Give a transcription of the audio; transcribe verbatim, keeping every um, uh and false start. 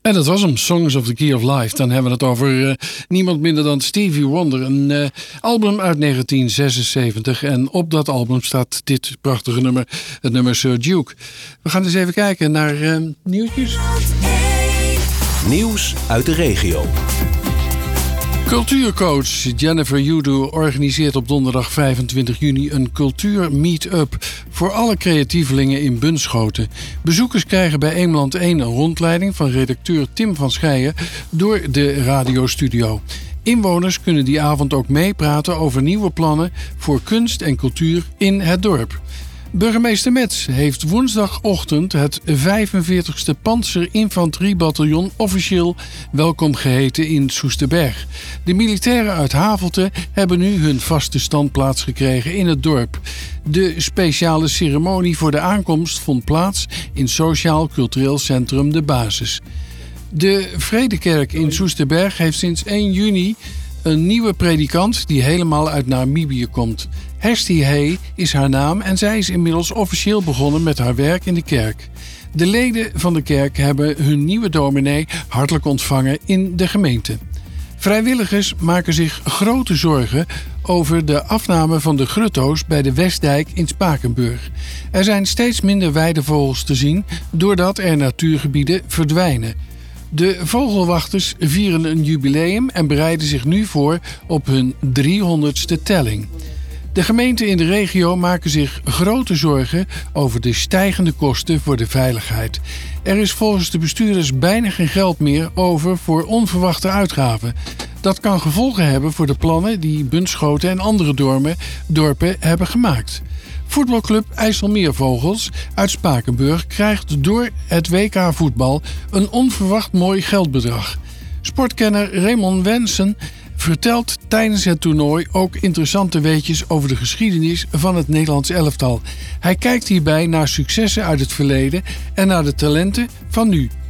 En dat was hem, Songs of the Key of Life. Dan hebben we het over uh, niemand minder dan Stevie Wonder. Een uh, album uit negentien zesenzeventig. En op dat album staat dit prachtige nummer, het nummer Sir Duke. We gaan eens even kijken naar uh, nieuwtjes. Nieuws uit de regio. Cultuurcoach Jennifer Udo organiseert op donderdag vijfentwintig juni een cultuur-meet-up voor alle creatievelingen in Bunschoten. Bezoekers krijgen bij Eemland één een rondleiding van redacteur Tim van Scheijen door de radiostudio. Inwoners kunnen die avond ook meepraten over nieuwe plannen voor kunst en cultuur in het dorp. Burgemeester Metz heeft woensdagochtend het vijfenveertigste Pantserinfanteriebataljon officieel welkom geheten in Soesterberg. De militairen uit Havelte hebben nu hun vaste standplaats gekregen in het dorp. De speciale ceremonie voor de aankomst vond plaats in Sociaal Cultureel Centrum De Basis. De Vredekerk in Soesterberg heeft sinds één juni een nieuwe predikant die helemaal uit Namibië komt. Hesti Hey is haar naam en zij is inmiddels officieel begonnen met haar werk in de kerk. De leden van de kerk hebben hun nieuwe dominee hartelijk ontvangen in de gemeente. Vrijwilligers maken zich grote zorgen over de afname van de grutto's bij de Westdijk in Spakenburg. Er zijn steeds minder weidevogels te zien doordat er natuurgebieden verdwijnen. De vogelwachters vieren een jubileum en bereiden zich nu voor op hun driehonderdste telling. De gemeenten in de regio maken zich grote zorgen over de stijgende kosten voor de veiligheid. Er is volgens de bestuurders bijna geen geld meer over voor onverwachte uitgaven. Dat kan gevolgen hebben voor de plannen die Bunschoten en andere dorpen, dorpen hebben gemaakt. Voetbalclub IJsselmeervogels uit Spakenburg krijgt door het W K voetbal een onverwacht mooi geldbedrag. Sportkenner Raymond Wensen vertelt tijdens het toernooi ook interessante weetjes over de geschiedenis van het Nederlands elftal. Hij kijkt hierbij naar successen uit het verleden en naar de talenten van nu.